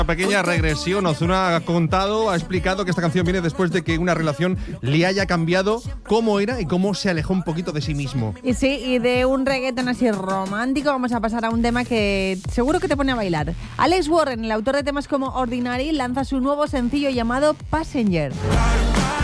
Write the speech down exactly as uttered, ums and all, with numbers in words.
Una pequeña regresión. Ozuna ha contado, ha explicado que esta canción viene después de que una relación le haya cambiado cómo era y cómo se alejó un poquito de sí mismo. Y sí, y de un reggaeton así romántico vamos a pasar a un tema que seguro que te pone a bailar. Alex Warren, el autor de temas como Ordinary, lanza su nuevo sencillo llamado Passenger.